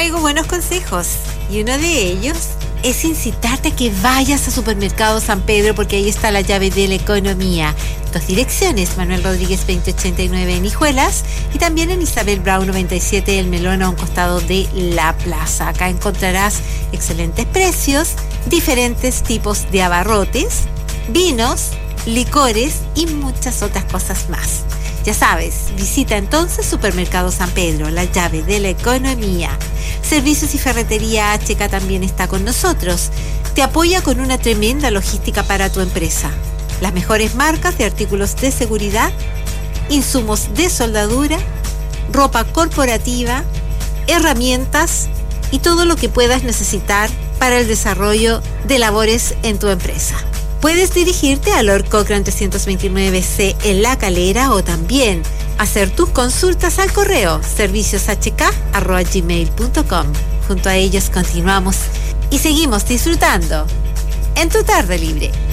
traigo buenos consejos y uno de ellos es incitarte a que vayas a Supermercado San Pedro, porque ahí está la llave de la economía. 2 direcciones, Manuel Rodríguez 2089 en Hijuelas y también en Isabel Brown 97 El Melón, a un costado de la plaza. Acá encontrarás excelentes precios, diferentes tipos de abarrotes, vinos, licores y muchas otras cosas más. Ya sabes, visita entonces Supermercado San Pedro, la llave de la economía. Servicios y Ferretería HK también está con nosotros. Te apoya con una tremenda logística para tu empresa. Las mejores marcas de artículos de seguridad, insumos de soldadura, ropa corporativa, herramientas y todo lo que puedas necesitar para el desarrollo de labores en tu empresa. Puedes dirigirte a Lord Cochrane 329C en La Calera o también hacer tus consultas al correo servicioshk@gmail.com. Junto a ellos continuamos y seguimos disfrutando en tu tarde libre.